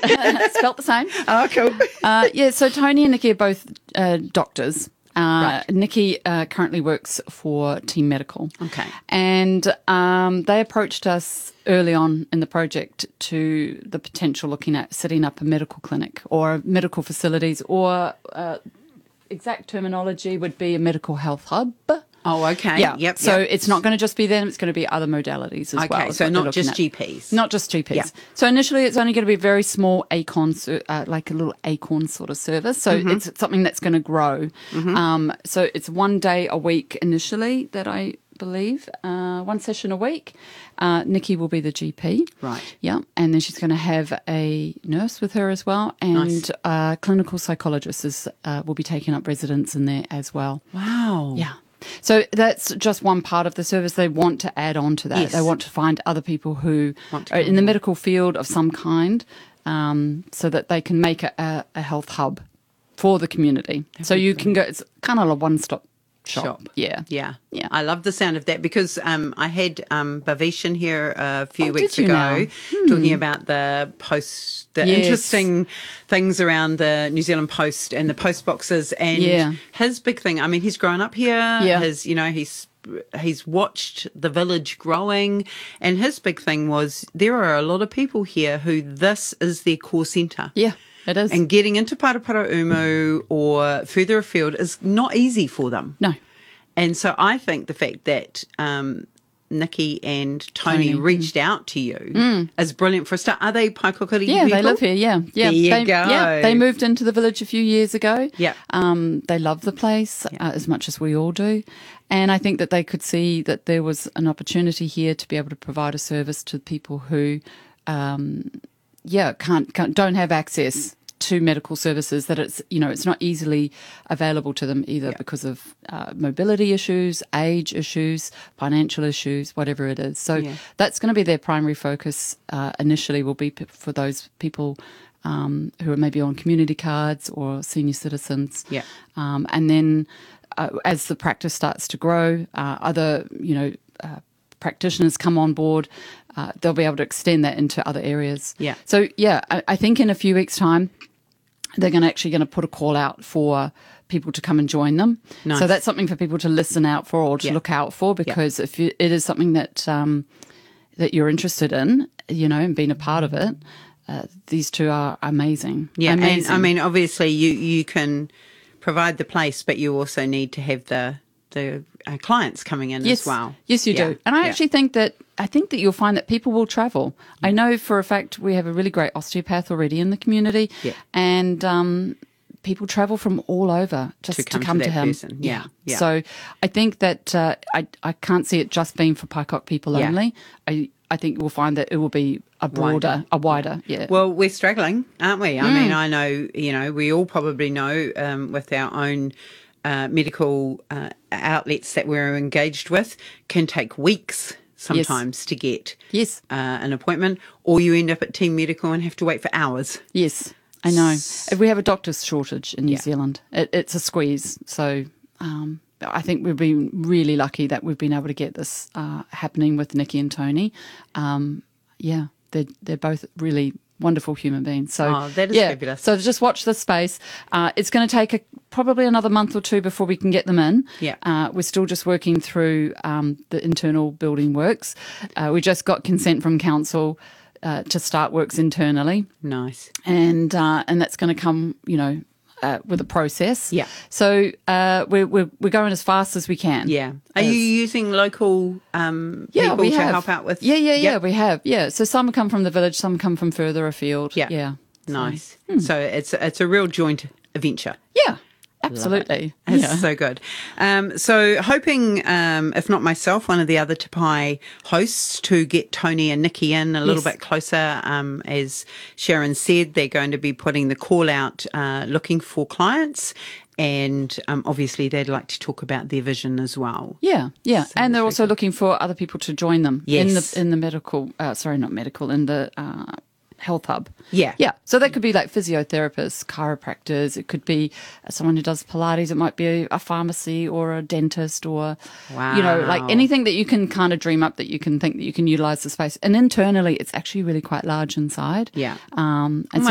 Spelt the same. Oh, cool. So Tony and Nikki are both doctors. Right. Nikki currently works for Team Medical. Okay. And they approached us early on in the project to the potential looking at setting up a medical clinic or medical facilities, or exact terminology would be a medical health hub. Oh, okay. Yeah. Yep. So yep. it's not going to just be them, it's going to be other modalities as well. Okay, is so what they're not just looking at. GPs. Not just GPs. Yeah. So initially it's only going to be a very small like a little acorn sort of service. So it's something that's going to grow. So it's 1 day a week initially that I believe, 1 session a week. Nikki will be the GP. Right. Yeah. And then she's going to have a nurse with her as well. And clinical psychologist will be taking up residence in there as well. Wow. Yeah. So that's just one part of the service. They want to add on to that. Yes. They want to find other people who Want to are come in the on. medical field of some kind, so that they can make a health hub for the community. So you can go, it's kind of a one-stop shop. Yeah. Yeah. Yeah. I love the sound of that because I had Bhavesh in here a few weeks did you ago talking about the Yes. interesting things around the New Zealand Post and the post boxes and his big thing. I mean, he's grown up here. Yeah. He's watched the village growing, and his big thing was there are a lot of people here who this is their core centre. Yeah, it is. And getting into Paraparaumu or further afield is not easy for them. No. And so I think the fact that Nikki and Tony reached out to you is brilliant for a start. Are they Paikokiri Yeah, people? they live here. Yeah, yeah. There you they, go. Yeah, they moved into the village a few years ago. Yeah. They love the place as much as we all do, and I think that they could see that there was an opportunity here to be able to provide a service to people who, don't have access to medical services, that it's not easily available to them either because of mobility issues, age issues, financial issues, whatever it is. So that's going to be their primary focus initially, will be for those people who are maybe on community cards or senior citizens. Yeah. And then as the practice starts to grow, other, practitioners come on board, they'll be able to extend that into other areas. Yeah. So, I think in a few weeks' time, they're going to put a call out for people to come and join them. Nice. So that's something for people to listen out for or to look out for, because if it is something that that you're interested in, and being a part of it, these two are amazing. Yeah, amazing. and I mean, obviously you can provide the place, but you also need to have the clients coming in as well. Yes, you do. And I actually think that you'll find that people will travel. I know for a fact we have a really great osteopath already in the community, and people travel from all over just to come to him. Person. Yeah. So I think that I can't see it just being for Paikok people only. I think we'll find that it will be a wider. Yeah. Well, we're struggling, aren't we? I mean, I know, we all probably know with our own medical outlets that we're engaged with, can take weeks sometimes to get an appointment, or you end up at Team Medical and have to wait for hours. Yes, I know. We have a doctor's shortage in New Zealand. It's a squeeze. So I think we've been really lucky that we've been able to get this happening with Nikki and Tony. They're both really wonderful human beings. So that is fabulous. So just watch this space. It's going to take probably another month or two before we can get them in. Yeah. We're still just working through the internal building works. We just got consent from council to start works internally. Nice. And that's going to come, with a process. Yeah. So we're going as fast as we can. Yeah. Are you using local people to help out with? Yeah, we have. Yeah. So some come from the village, some come from further afield. Yeah. Yeah. Nice. So it's a real joint venture. Yeah. Absolutely. It's so good. So hoping, if not myself, one of the other Te Pai hosts to get Tony and Nikki in a little bit closer. As Sharon said, they're going to be putting the call out looking for clients. And obviously they'd like to talk about their vision as well. Yeah, yeah. So and they're also looking for other people to join them in the medical, in the health hub. Yeah. Yeah. So that could be like physiotherapists, chiropractors. It could be someone who does Pilates. It might be a pharmacy or a dentist or, like anything that you can kind of dream up that you can think that you can utilize the space. And internally, it's actually really quite large inside. Yeah. And